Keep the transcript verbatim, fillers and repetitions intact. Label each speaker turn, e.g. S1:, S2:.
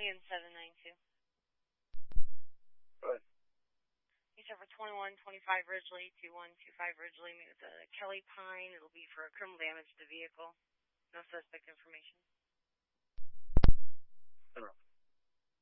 S1: Ian seven nine two.
S2: Go ahead.
S1: You said for twenty-one twenty-five Ridgely, two one two five Ridgely, meet with the Kelly Pine. It'll be for criminal damage to the vehicle. No suspect information.
S2: I don't know.